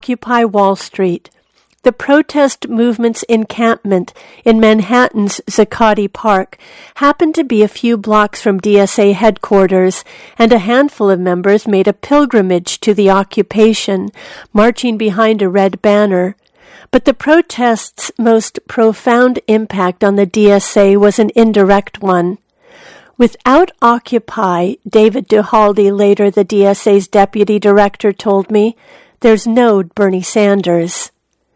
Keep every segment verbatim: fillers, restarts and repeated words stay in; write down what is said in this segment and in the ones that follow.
Occupy Wall Street. The protest movement's encampment in Manhattan's Zuccotti Park happened to be a few blocks from D S A headquarters, and a handful of members made a pilgrimage to the occupation, marching behind a red banner. But the protest's most profound impact on the D S A was an indirect one. Without Occupy, David Duhalde, later the D S A's deputy director, told me, there's no Bernie Sanders.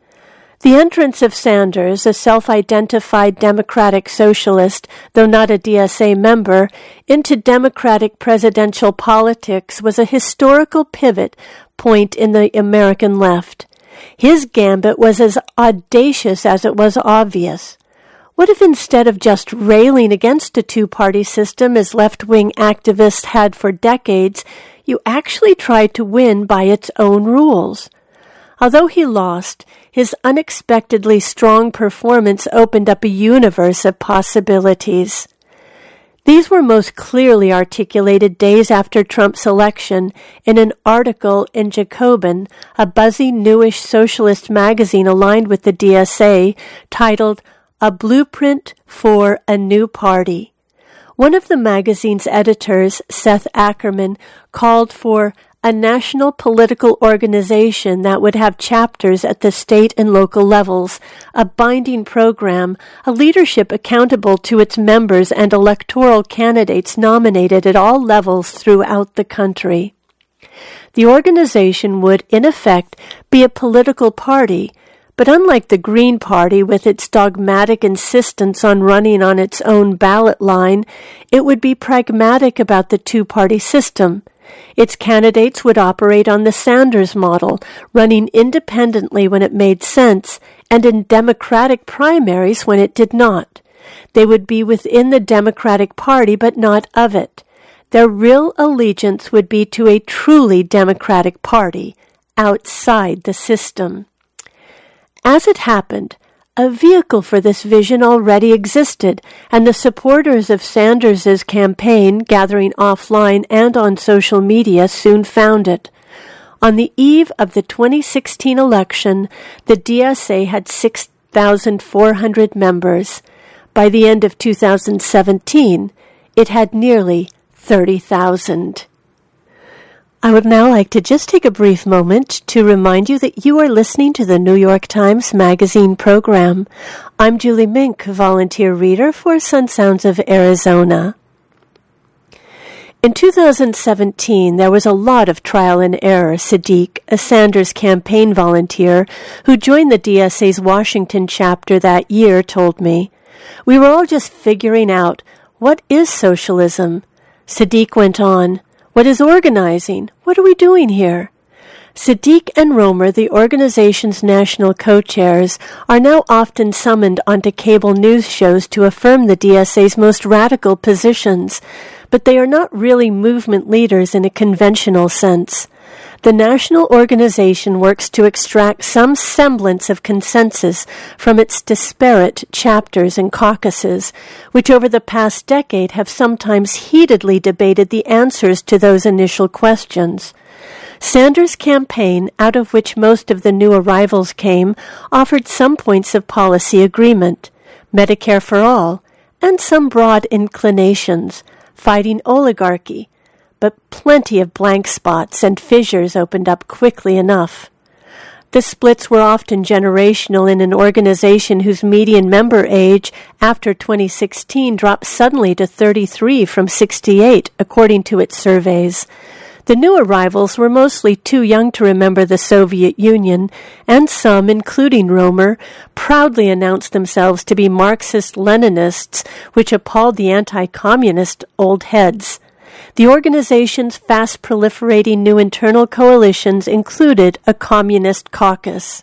The entrance of Sanders, a self-identified Democratic socialist, though not a D S A member, into Democratic presidential politics was a historical pivot point in the American left. His gambit was as audacious as it was obvious. What if instead of just railing against a two-party system as left-wing activists had for decades, you actually tried to win by its own rules? Although he lost, his unexpectedly strong performance opened up a universe of possibilities. These were most clearly articulated days after Trump's election in an article in Jacobin, a buzzy, newish socialist magazine aligned with the D S A, titled A Blueprint for a New Party. One of the magazine's editors, Seth Ackerman, called for a national political organization that would have chapters at the state and local levels, a binding program, a leadership accountable to its members, and electoral candidates nominated at all levels throughout the country. The organization would, in effect, be a political party, but unlike the Green Party, with its dogmatic insistence on running on its own ballot line, it would be pragmatic about the two-party system. Its candidates would operate on the Sanders model, running independently when it made sense, and in Democratic primaries when it did not. They would be within the Democratic Party, but not of it. Their real allegiance would be to a truly Democratic Party, outside the system. As it happened, a vehicle for this vision already existed, and the supporters of Sanders's campaign, gathering offline and on social media, soon found it. On the eve of the twenty sixteen election, the D S A had six thousand four hundred members. By the end of two thousand seventeen, it had nearly thirty thousand. I would now like to just take a brief moment to remind you that you are listening to the New York Times Magazine program. I'm Julie Mink, volunteer reader for Sun Sounds of Arizona. In two thousand seventeen, there was a lot of trial and error. Sadiq, a Sanders campaign volunteer who joined the D S A's Washington chapter that year, told me, "We were all just figuring out, what is socialism?" Sadiq went on, "What is organizing? What are we doing here?" Sadiq and Romer, the organization's national co-chairs, are now often summoned onto cable news shows to affirm the D S A's most radical positions, but they are not really movement leaders in a conventional sense. The national organization works to extract some semblance of consensus from its disparate chapters and caucuses, which over the past decade have sometimes heatedly debated the answers to those initial questions. Sanders' campaign, out of which most of the new arrivals came, offered some points of policy agreement, Medicare for all, and some broad inclinations, fighting oligarchy, but plenty of blank spots and fissures opened up quickly enough. The splits were often generational in an organization whose median member age after twenty sixteen dropped suddenly to thirty-three from sixty-eight, according to its surveys. The new arrivals were mostly too young to remember the Soviet Union, and some, including Romer, proudly announced themselves to be Marxist-Leninists, which appalled the anti-communist old heads. The organization's fast-proliferating new internal coalitions included a communist caucus.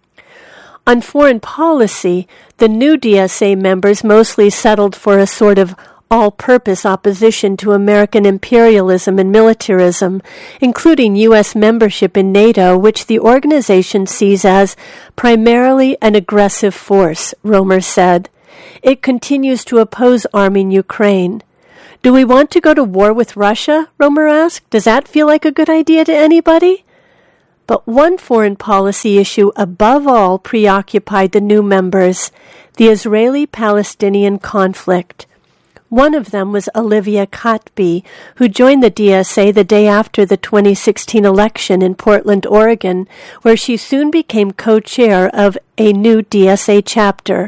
On foreign policy, the new D S A members mostly settled for a sort of all-purpose opposition to American imperialism and militarism, including U S membership in NATO, which the organization sees as primarily an aggressive force, Romer said. It continues to oppose arming Ukraine. "Do we want to go to war with Russia?" Romer asked. "Does that feel like a good idea to anybody?" But one foreign policy issue above all preoccupied the new members, the Israeli-Palestinian conflict. One of them was Olivia Katby, who joined the D S A the day after the twenty sixteen election in Portland, Oregon, where she soon became co-chair of a new D S A chapter.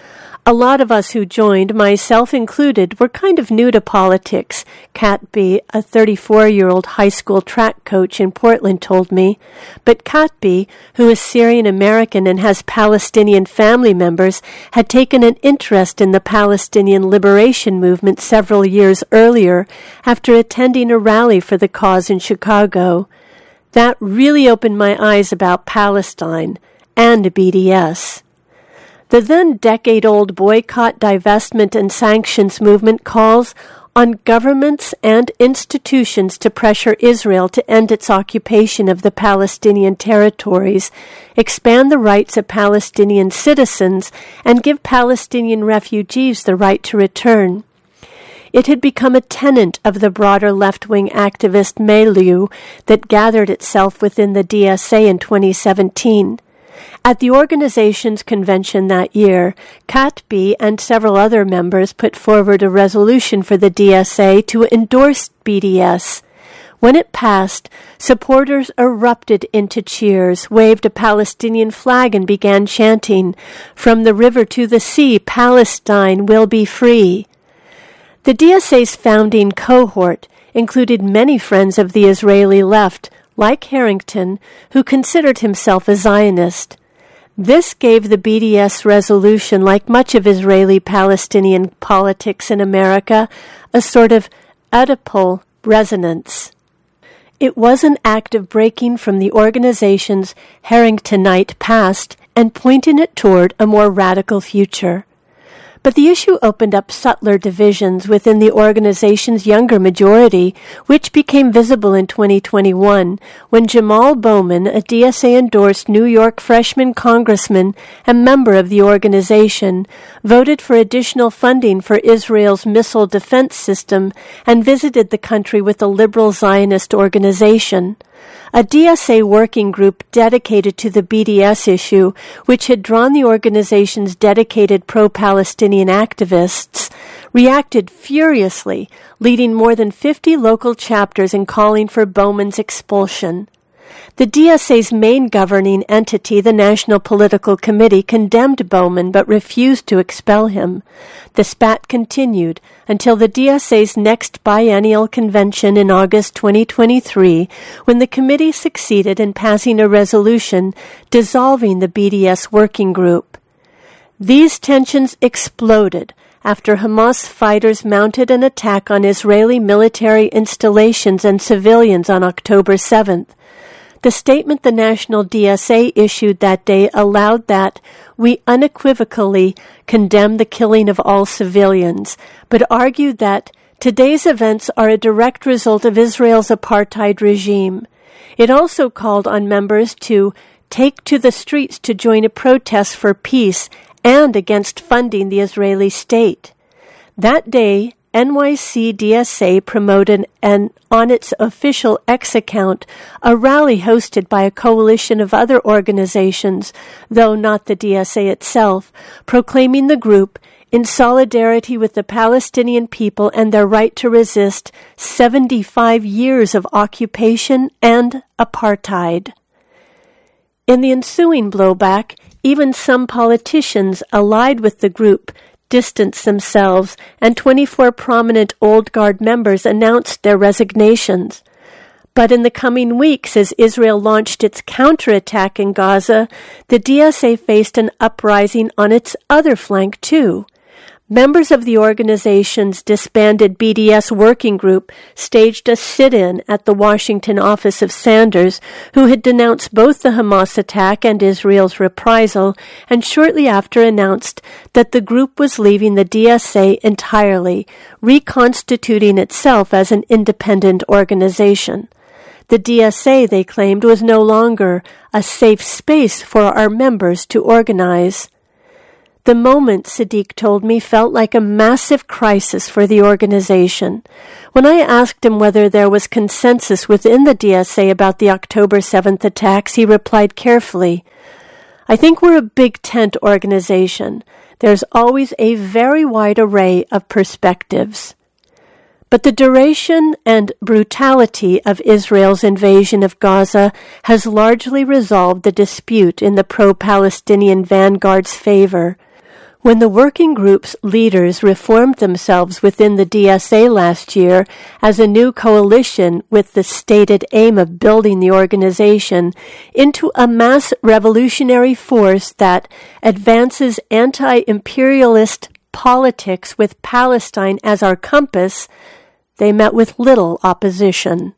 A lot of us who joined, myself included, were kind of new to politics, Katby, a thirty-four-year-old high school track coach in Portland, told me. But Katby, who is Syrian-American and has Palestinian family members, had taken an interest in the Palestinian liberation movement several years earlier after attending a rally for the cause in Chicago. That really opened my eyes about Palestine and B D S. The then decade-old boycott, divestment, and sanctions movement calls on governments and institutions to pressure Israel to end its occupation of the Palestinian territories, expand the rights of Palestinian citizens, and give Palestinian refugees the right to return. It had become a tenet of the broader left-wing activist milieu that gathered itself within the D S A in twenty seventeen. At the organization's convention that year, Katby and several other members put forward a resolution for the D S A to endorse B D S. When it passed, supporters erupted into cheers, waved a Palestinian flag, and began chanting, "From the river to the sea, Palestine will be free." The D S A's founding cohort included many friends of the Israeli left, like Harrington, who considered himself a Zionist. This gave the B D S resolution, like much of Israeli-Palestinian politics in America, a sort of Oedipal resonance. It was an act of breaking from the organization's Harringtonite past and pointing it toward a more radical future. But the issue opened up subtler divisions within the organization's younger majority, which became visible in twenty twenty-one when Jamal Bowman, a D S A-endorsed New York freshman congressman and member of the organization, voted for additional funding for Israel's missile defense system and visited the country with a liberal Zionist organization. A D S A working group dedicated to the B D S issue, which had drawn the organization's dedicated pro-Palestinian activists, reacted furiously, leading more than fifty local chapters in calling for Bowman's expulsion. The D S A's main governing entity, the National Political Committee, condemned Bowman but refused to expel him. The spat continued until the D S A's next biennial convention in August twenty twenty-three, when the committee succeeded in passing a resolution dissolving the B D S working group. These tensions exploded after Hamas fighters mounted an attack on Israeli military installations and civilians on October seventh. The statement the National D S A issued that day allowed that we unequivocally condemn the killing of all civilians, but argued that today's events are a direct result of Israel's apartheid regime. It also called on members to take to the streets to join a protest for peace and against funding the Israeli state. That day, N Y C D S A promoted an, on its official X account, a rally hosted by a coalition of other organizations, though not the D S A itself, proclaiming the group in solidarity with the Palestinian people and their right to resist seventy-five years of occupation and apartheid. In the ensuing blowback, even some politicians allied with the group distanced themselves, and twenty-four prominent Old Guard members announced their resignations. But in the coming weeks, as Israel launched its counterattack in Gaza, the D S A faced an uprising on its other flank, too. Members of the organization's disbanded B D S working group staged a sit-in at the Washington office of Sanders, who had denounced both the Hamas attack and Israel's reprisal, and shortly after announced that the group was leaving the D S A entirely, reconstituting itself as an independent organization. The D S A, they claimed, was no longer a safe space for our members to organize. The moment, Sadiq told me, felt like a massive crisis for the organization. When I asked him whether there was consensus within the D S A about the October seventh attacks, he replied carefully, "I think we're a big tent organization. There's always a very wide array of perspectives." But the duration and brutality of Israel's invasion of Gaza has largely resolved the dispute in the pro-Palestinian vanguard's favor. When the working group's leaders reformed themselves within the D S A last year as a new coalition with the stated aim of building the organization into a mass revolutionary force that advances anti-imperialist politics with Palestine as our compass, they met with little opposition.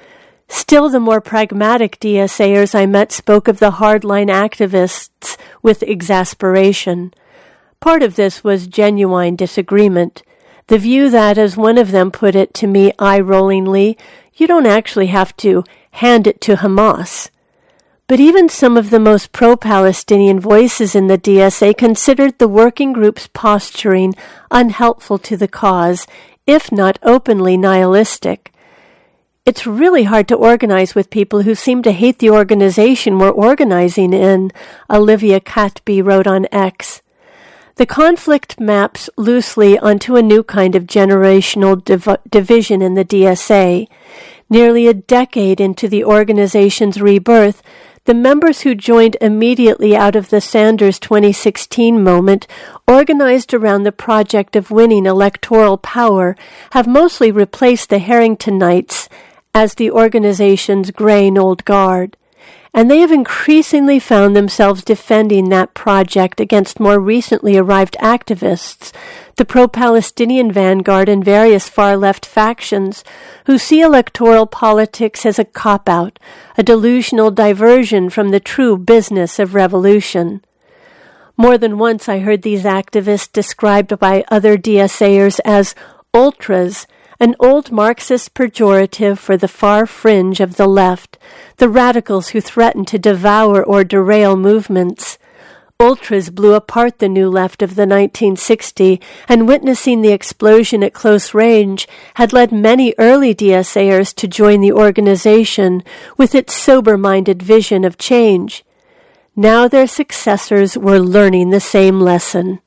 Still, the more pragmatic DSAers I met spoke of the hardline activists with exasperation. Part of this was genuine disagreement, the view that, as one of them put it to me eye-rollingly, you don't actually have to hand it to Hamas. But even some of the most pro-Palestinian voices in the D S A considered the working group's posturing unhelpful to the cause, if not openly nihilistic. It's really hard to organize with people who seem to hate the organization we're organizing in, Olivia Katby wrote on X. The conflict maps loosely onto a new kind of generational div- division in the D S A. Nearly a decade into the organization's rebirth, the members who joined immediately out of the Sanders twenty sixteen moment, organized around the project of winning electoral power, have mostly replaced the Harringtonites as the organization's graying old guard. And they have increasingly found themselves defending that project against more recently arrived activists, the pro-Palestinian vanguard and various far-left factions, who see electoral politics as a cop-out, a delusional diversion from the true business of revolution. More than once I heard these activists described by other DSAers as ultras, an old Marxist pejorative for the far fringe of the left, the radicals who threaten to devour or derail movements. Ultras blew apart the new left of the nineteen sixties, and witnessing the explosion at close range had led many early DSAers to join the organization with its sober-minded vision of change. Now their successors were learning the same lesson.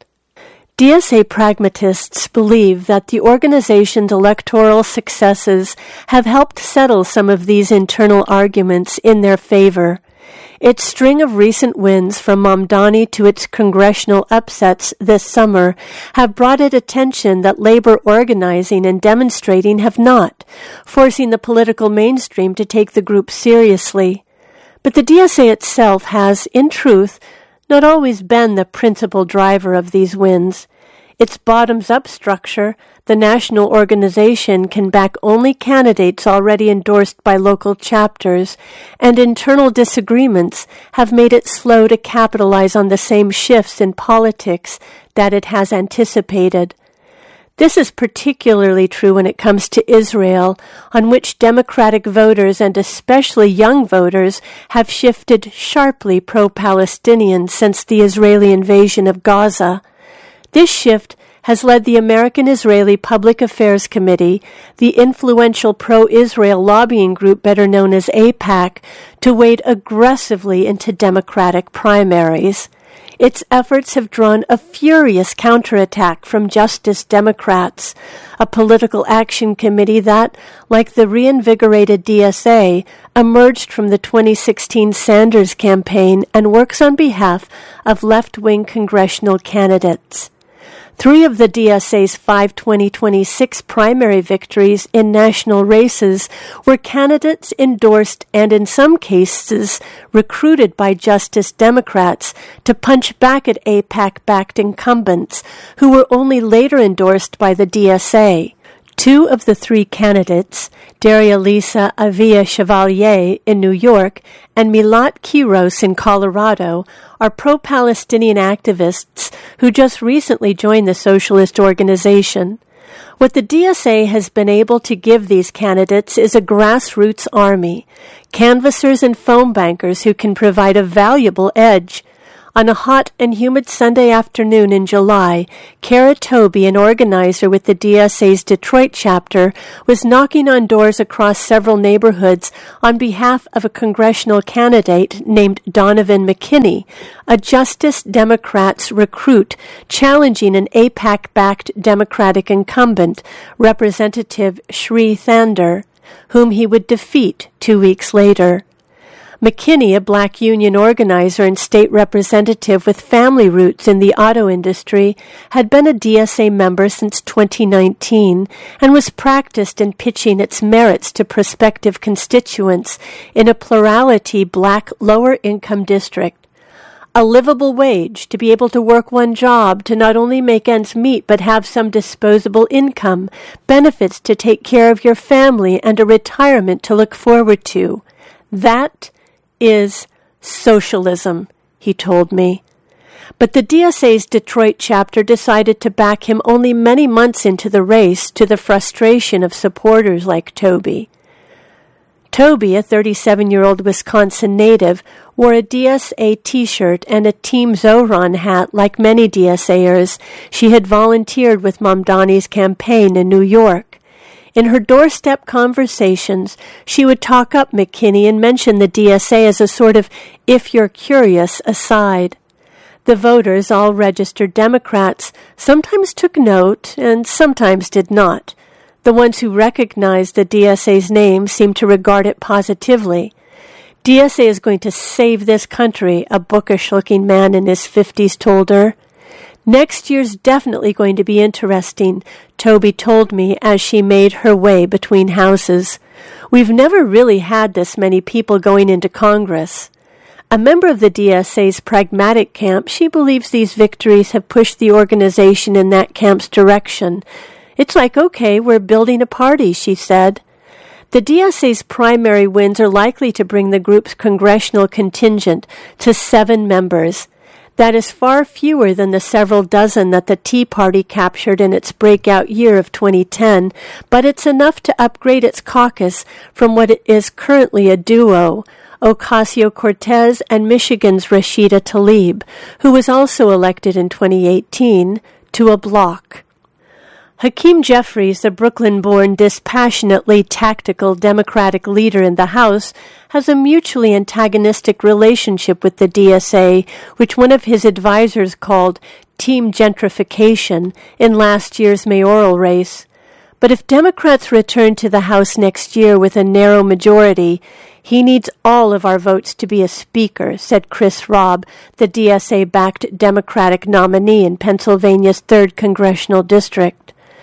D S A pragmatists believe that the organization's electoral successes have helped settle some of these internal arguments in their favor. Its string of recent wins, from Mamdani to its congressional upsets this summer, have brought it attention that labor organizing and demonstrating have not, forcing the political mainstream to take the group seriously. But the D S A itself has, in truth, not always been the principal driver of these wins. Its bottoms-up structure, the national organization can back only candidates already endorsed by local chapters, and internal disagreements have made it slow to capitalize on the same shifts in politics that it has anticipated. This is particularly true when it comes to Israel, on which Democratic voters, and especially young voters, have shifted sharply pro-Palestinian since the Israeli invasion of Gaza. This shift has led the American-Israeli Public Affairs Committee, the influential pro-Israel lobbying group better known as AIPAC, to wade aggressively into Democratic primaries. Its efforts have drawn a furious counterattack from Justice Democrats, a political action committee that, like the reinvigorated D S A, emerged from the twenty sixteen Sanders campaign and works on behalf of left-wing congressional candidates. Three of the D S A's five twenty twenty-six primary victories in national races were candidates endorsed and, in some cases, recruited by Justice Democrats to punch back at AIPAC-backed incumbents, who were only later endorsed by the D S A. Two of the three candidates, Daria Lisa Avia Chevalier in New York and Milat Kiros in Colorado, are pro-Palestinian activists who just recently joined the socialist organization. What the D S A has been able to give these candidates is a grassroots army, canvassers and phone bankers who can provide a valuable edge. On a hot and humid Sunday afternoon in July, Kara Toby, an organizer with the D S A's Detroit chapter, was knocking on doors across several neighborhoods on behalf of a congressional candidate named Donovan McKinney, a Justice Democrats recruit challenging an AIPAC-backed Democratic incumbent, Representative Shri Thander, whom he would defeat two weeks later. McKinney, a black union organizer and state representative with family roots in the auto industry, had been a D S A member since twenty nineteen and was practiced in pitching its merits to prospective constituents in a plurality black lower-income district. A livable wage, to be able to work one job, to not only make ends meet but have some disposable income, benefits to take care of your family, and a retirement to look forward to. That is socialism, he told me. But the D S A's Detroit chapter decided to back him only many months into the race, to the frustration of supporters like Toby. Toby, a thirty-seven-year-old Wisconsin native, wore a D S A t-shirt and a Team Zohran hat like many DSAers. She had volunteered with Mamdani's campaign in New York. In her doorstep conversations, she would talk up McKinney and mention the D S A as a sort of if you're curious aside. The voters, all registered Democrats, sometimes took note and sometimes did not. The ones who recognized the D S A's name seemed to regard it positively. D S A is going to save this country, a bookish-looking man in his fifties told her. Next year's definitely going to be interesting, Toby told me as she made her way between houses. We've never really had this many people going into Congress. A member of the D S A's pragmatic camp, she believes these victories have pushed the organization in that camp's direction. It's like, okay, we're building a party, she said. The D S A's primary wins are likely to bring the group's congressional contingent to seven members. That is far fewer than the several dozen that the Tea Party captured in its breakout year of twenty ten, but it's enough to upgrade its caucus from what it is currently a duo, Ocasio-Cortez and Michigan's Rashida Tlaib, who was also elected in twenty eighteen, to a bloc. Hakeem Jeffries, the Brooklyn-born, dispassionately tactical Democratic leader in the House, has a mutually antagonistic relationship with the D S A, which one of his advisers called team gentrification in last year's mayoral race. But if Democrats return to the House next year with a narrow majority, he needs all of our votes to be a speaker, said Chris Robb, the D S A-backed Democratic nominee in Pennsylvania's third congressional district.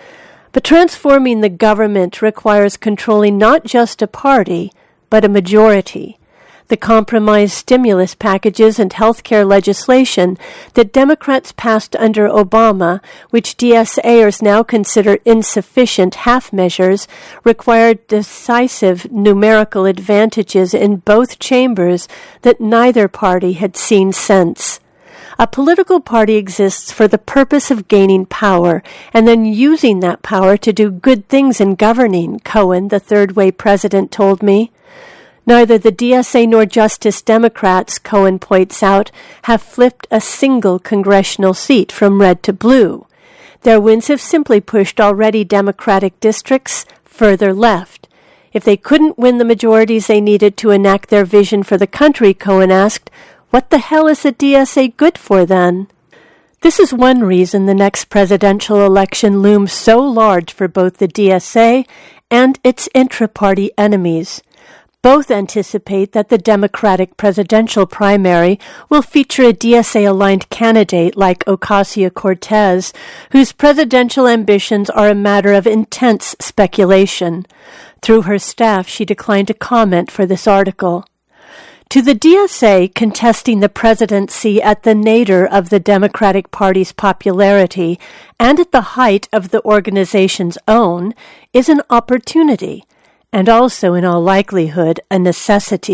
But transforming the government requires controlling not just a party, but a majority. The compromise stimulus packages and health care legislation that Democrats passed under Obama, which DSAers now consider insufficient half measures, required decisive numerical advantages in both chambers that neither party had seen since. A political party exists for the purpose of gaining power and then using that power to do good things in governing, Cohen, the third-way president, told me. Neither the D S A nor Justice Democrats, Cohen points out, have flipped a single congressional seat from red to blue. Their wins have simply pushed already Democratic districts further left. If they couldn't win the majorities they needed to enact their vision for the country, Cohen asked, what the hell is the D S A good for then? This is one reason the next presidential election looms so large for both the D S A and its intra-party enemies. Both anticipate that the Democratic presidential primary will feature a D S A-aligned candidate like Ocasio-Cortez, whose presidential ambitions are a matter of intense speculation. Through her staff, she declined to comment for this article. To the D S A, contesting the presidency at the nadir of the Democratic Party's popularity and at the height of the organization's own is an opportunity, and also, in all likelihood, a necessity.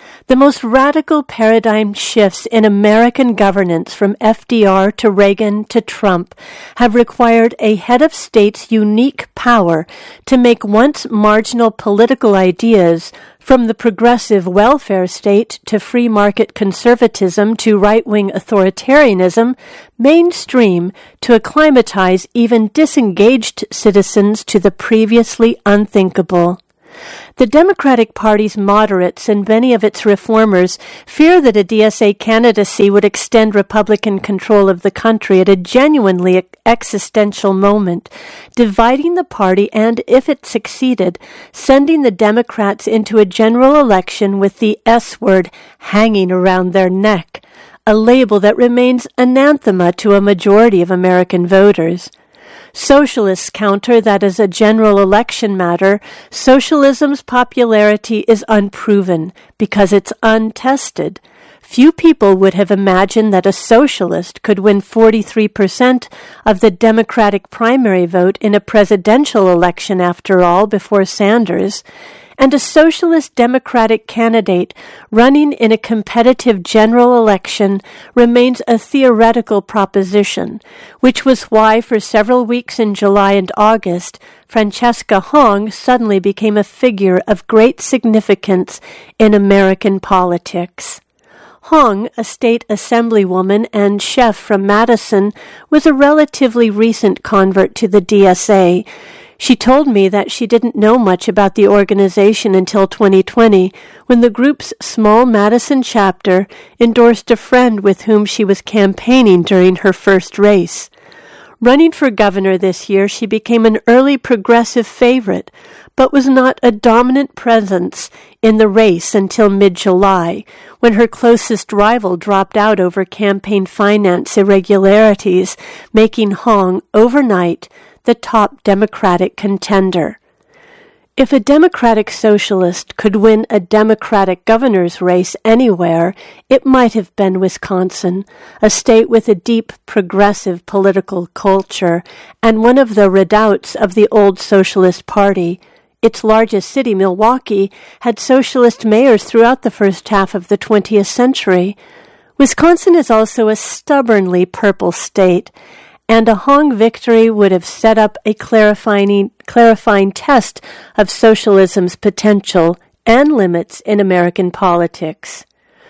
The most radical paradigm shifts in American governance from F D R to Reagan to Trump have required a head of state's unique power to make once marginal political ideas, from the progressive welfare state to free market conservatism to right-wing authoritarianism, mainstream to acclimatize even disengaged citizens to the previously unthinkable. The Democratic Party's moderates and many of its reformers fear that a D S A candidacy would extend Republican control of the country at a genuinely existential moment, dividing the party and, if it succeeded, sending the Democrats into a general election with the S word hanging around their neck, a label that remains anathema to a majority of American voters. Socialists counter that as a general election matter, socialism's popularity is unproven because it's untested. Few people would have imagined that a socialist could win forty-three percent of the Democratic primary vote in a presidential election, after all, before Sanders. And a socialist Democratic candidate running in a competitive general election remains a theoretical proposition, which was why for several weeks in July and August, Francesca Hong suddenly became a figure of great significance in American politics. Hong, a state assemblywoman and chef from Madison, was a relatively recent convert to the D S A. She told me that she didn't know much about the organization until twenty twenty, when the group's small Madison chapter endorsed a friend with whom she was campaigning during her first race. Running for governor this year, she became an early progressive favorite, but was not a dominant presence in the race until mid-July, when her closest rival dropped out over campaign finance irregularities, making Hong, overnight, the top Democratic contender. If a Democratic socialist could win a Democratic governor's race anywhere, it might have been Wisconsin, a state with a deep progressive political culture and one of the redoubts of the old Socialist Party. Its largest city, Milwaukee, had socialist mayors throughout the first half of the twentieth century. Wisconsin is also a stubbornly purple state, and a Hong victory would have set up a clarifying, clarifying test of socialism's potential and limits in American politics.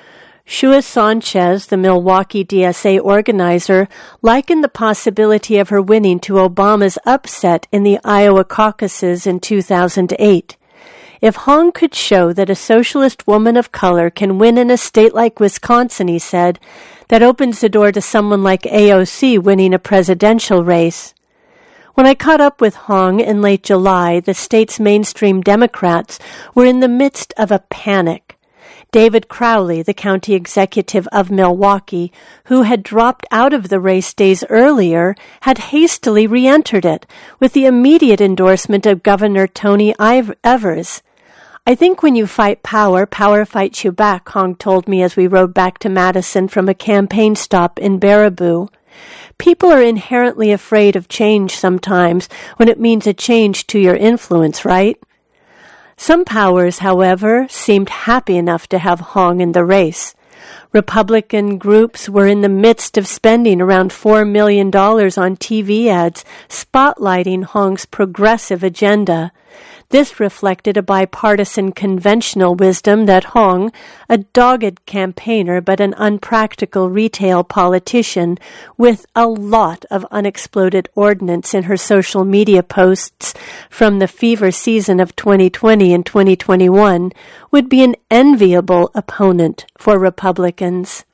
Shua Sanchez, the Milwaukee D S A organizer, likened the possibility of her winning to Obama's upset in the Iowa caucuses in two thousand eight. If Hong could show that a socialist woman of color can win in a state like Wisconsin, he said, that opens the door to someone like A O C winning a presidential race. When I caught up with Hong in late July, the state's mainstream Democrats were in the midst of a panic. David Crowley, the county executive of Milwaukee, who had dropped out of the race days earlier, had hastily re-entered it with the immediate endorsement of Governor Tony Evers. I think when you fight power, power fights you back, Hong told me as we rode back to Madison from a campaign stop in Baraboo. People are inherently afraid of change sometimes when it means a change to your influence, right? Some powers, however, seemed happy enough to have Hong in the race. Republican groups were in the midst of spending around four million dollars on T V ads spotlighting Hong's progressive agenda. This reflected a bipartisan conventional wisdom that Hong, a dogged campaigner but an unpractical retail politician with a lot of unexploded ordnance in her social media posts from the fever season of twenty twenty and twenty twenty-one, would be an enviable opponent for Republicans.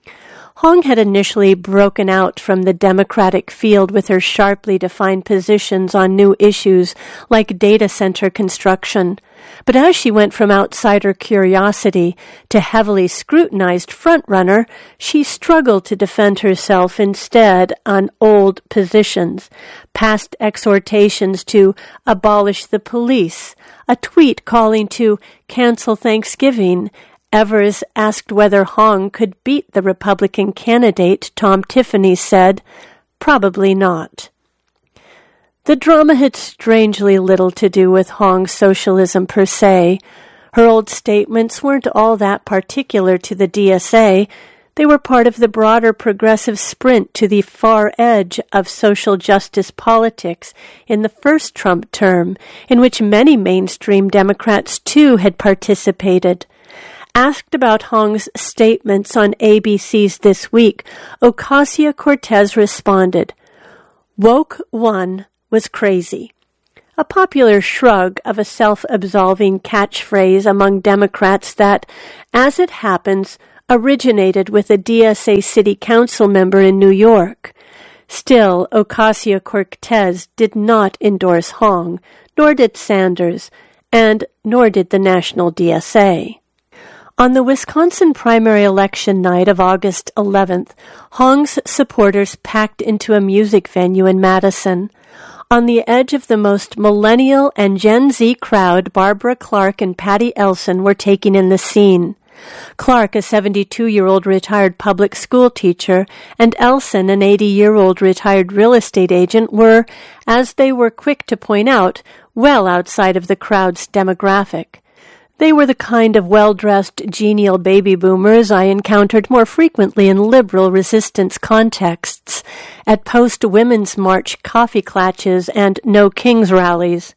Hong had initially broken out from the Democratic field with her sharply defined positions on new issues like data center construction. But as she went from outsider curiosity to heavily scrutinized frontrunner, she struggled to defend herself instead on old positions, past exhortations to abolish the police, a tweet calling to cancel Thanksgiving. Evers asked whether Hong could beat the Republican candidate. Tom Tiffany said, probably not. The drama had strangely little to do with Hong's socialism per se. Her old statements weren't all that particular to the D S A. They were part of the broader progressive sprint to the far edge of social justice politics in the first Trump term, in which many mainstream Democrats too had participated. Asked about Hong's statements on A B C's This Week, Ocasio-Cortez responded, "Woke one was crazy." A popular shrug of a self-absolving catchphrase among Democrats that, as it happens, originated with a D S A city council member in New York. Still, Ocasio-Cortez did not endorse Hong, nor did Sanders, and nor did the national D S A. On the Wisconsin primary election night of August eleventh, Hong's supporters packed into a music venue in Madison. On the edge of the most millennial and Gen Z crowd, Barbara Clark and Patty Elson were taking in the scene. Clark, a seventy-two-year-old retired public school teacher, and Elson, an eighty-year-old retired real estate agent, were, as they were quick to point out, well outside of the crowd's demographic. They were the kind of well-dressed, genial baby boomers I encountered more frequently in liberal resistance contexts, at post-Women's March coffee clatches and No Kings rallies.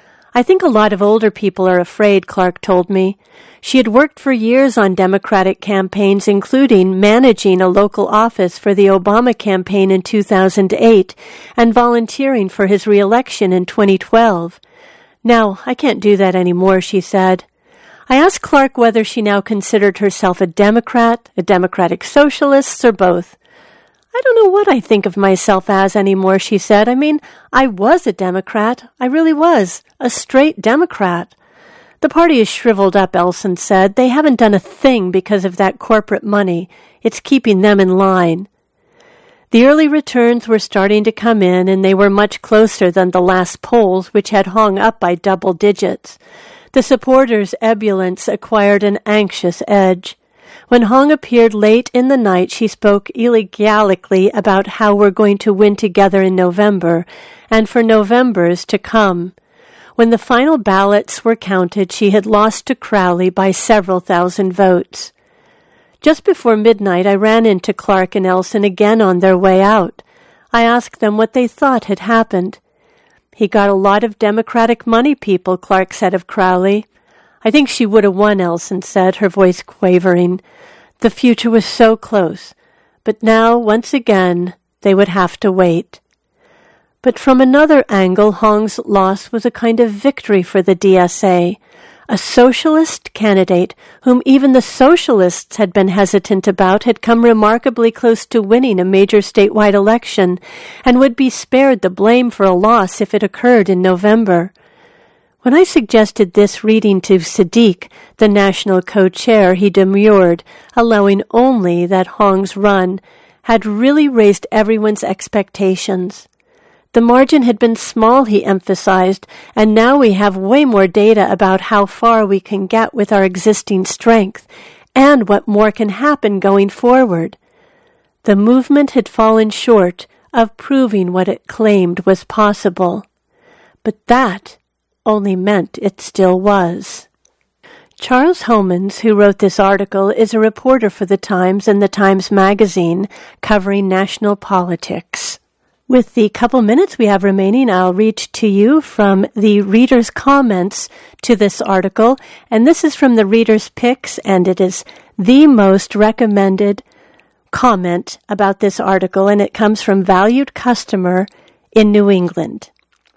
I think a lot of older people are afraid, Clark told me. She had worked for years on Democratic campaigns, including managing a local office for the Obama campaign in two thousand eight and volunteering for his re-election in twenty twelve. Now, I can't do that anymore, she said. I asked Clark whether she now considered herself a Democrat, a Democratic Socialist, or both. I don't know what I think of myself as anymore, she said. I mean, I was a Democrat. I really was. A straight Democrat. The party is shriveled up, Elson said. They haven't done a thing because of that corporate money. It's keeping them in line. The early returns were starting to come in, and they were much closer than the last polls, which had hung up by double digits. The supporters' ebullience acquired an anxious edge. When Hong appeared late in the night, she spoke elegiacally about how we're going to win together in November, and for Novembers to come. When the final ballots were counted, she had lost to Crowley by several thousand votes. Just before midnight, I ran into Clark and Elson again on their way out. I asked them what they thought had happened. He got a lot of Democratic money, people, Clark said of Crowley. I think she would have won, Elson said, her voice quavering. The future was so close. But now, once again, they would have to wait. But from another angle, Hong's loss was a kind of victory for the D S A. A socialist candidate, whom even the socialists had been hesitant about, had come remarkably close to winning a major statewide election, and would be spared the blame for a loss if it occurred in November. When I suggested this reading to Sadiq, the national co-chair, he demurred, allowing only that Hong's run had really raised everyone's expectations. The margin had been small, he emphasized, and now we have way more data about how far we can get with our existing strength, and what more can happen going forward. The movement had fallen short of proving what it claimed was possible. But that only meant it still was. Charles Homans, who wrote this article, is a reporter for The Times and The Times Magazine, covering national politics. With the couple minutes we have remaining, I'll read to you from the reader's comments to this article, and this is from the reader's picks, and it is the most recommended comment about this article, and it comes from Valued Customer in New England.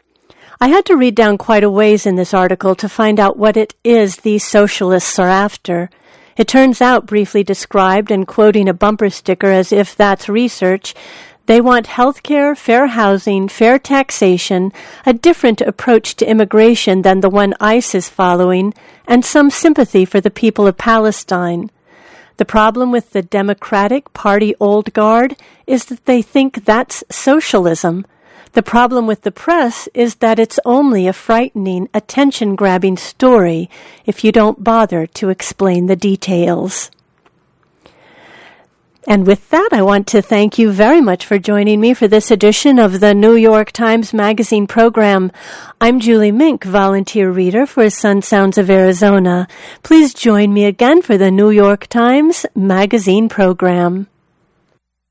I had to read down quite a ways in this article to find out what it is these socialists are after. It turns out, briefly described and quoting a bumper sticker as if that's research, they want health care, fair housing, fair taxation, a different approach to immigration than the one ICE is following, and some sympathy for the people of Palestine. The problem with the Democratic Party old guard is that they think that's socialism. The problem with the press is that it's only a frightening, attention-grabbing story if you don't bother to explain the details. And with that, I want to thank you very much for joining me for this edition of the New York Times Magazine program. I'm Julie Mink, volunteer reader for Sun Sounds of Arizona. Please join me again for the New York Times Magazine program.